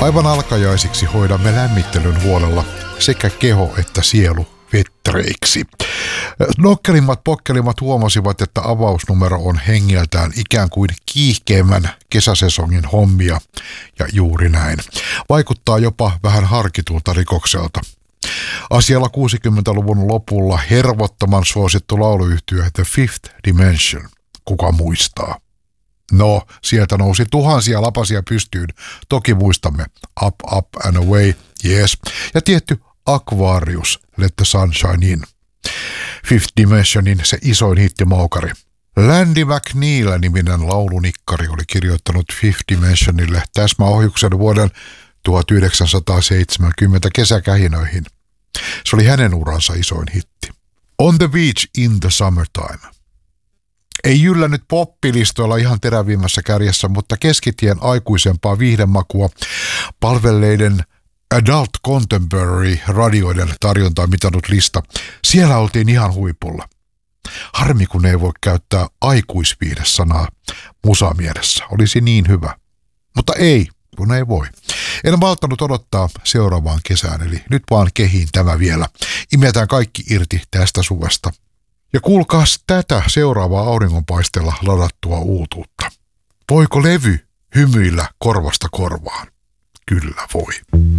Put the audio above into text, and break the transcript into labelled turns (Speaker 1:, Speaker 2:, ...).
Speaker 1: Aivan alkajaisiksi hoidamme lämmittelyn huolella sekä keho että sielu vetreiksi. Nokkelimmat pokkelimmat huomasivat, että avausnumero on hengeltään ikään kuin kiihkeämmän kesäsesongin hommia, ja juuri näin. Vaikuttaa jopa vähän harkitulta rikokselta. Asialla 60-luvun lopulla hervottoman suosittu lauluyhtye The Fifth Dimension. Kuka muistaa? No, sieltä nousi tuhansia lapasia pystyyn. Toki muistamme Up, Up and Away, yes. Ja tietty Aquarius, Let the Sunshine In. Fifth Dimensionin se isoin hittimaukari. Landy McNeil-niminen laulunikkari oli kirjoittanut Fifth Dimensionille täsmäohjuksen vuoden 1970 kesäkähinöihin. Se oli hänen uransa isoin hitti. On the Beach in the Summertime. Ei jyllännyt poppilistoilla ihan terävimmässä kärjessä, mutta keskitien aikuisempaa viihdemakua palvelleiden Adult Contemporary radioiden tarjontaa mitannut lista. Siellä oltiin ihan huipulla. Harmi, kun ei voi käyttää aikuisviihdesanaa musamielessä. Olisi niin hyvä. Mutta ei, kun ei voi. En malttanut odottaa seuraavaan kesään, eli nyt vaan kehiin tämä vielä. Imetään kaikki irti tästä suvesta. Ja kuulkaas tätä seuraavaa auringonpaisteella ladattua uutuutta. Voiko levy hymyillä korvasta korvaan? Kyllä voi.